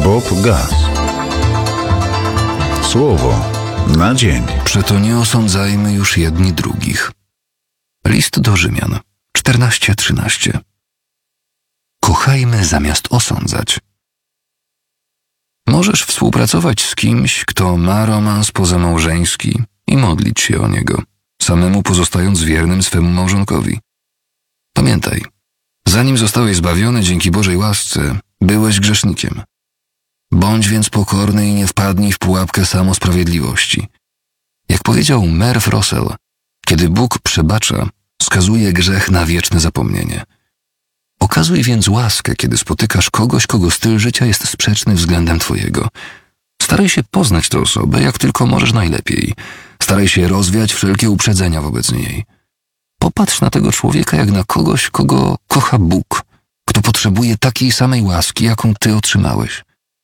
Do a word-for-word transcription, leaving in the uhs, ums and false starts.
Bob Gass. Słowo na dzień. Przeto nie osądzajmy już jedni drugich. List do Rzymian czternaście trzynaście. Kochajmy zamiast osądzać. Możesz współpracować z kimś, kto ma romans pozamałżeński i modlić się o niego, samemu pozostając wiernym swemu małżonkowi. Pamiętaj, zanim zostałeś zbawiony dzięki Bożej łasce, byłeś grzesznikiem. Bądź więc pokorny i nie wpadnij w pułapkę samosprawiedliwości. Jak powiedział Merv Russell, kiedy Bóg przebacza, skazuje grzech na wieczne zapomnienie. Okazuj więc łaskę, kiedy spotykasz kogoś, kogo styl życia jest sprzeczny względem twojego. Staraj się poznać tę osobę, jak tylko możesz najlepiej. Staraj się rozwiać wszelkie uprzedzenia wobec niej. Popatrz na tego człowieka jak na kogoś, kogo kocha Bóg, kto potrzebuje takiej samej łaski, jaką ty otrzymałeś.